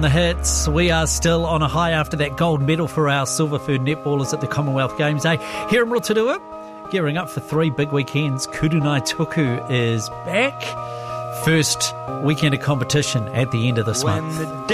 The hits. We are still on a high after that gold medal for our Silverford netballers at the Commonwealth Games. Here in Rotorua, gearing up for 3 big weekends. Kurunai Tuku is back. First weekend of competition at the end of this month.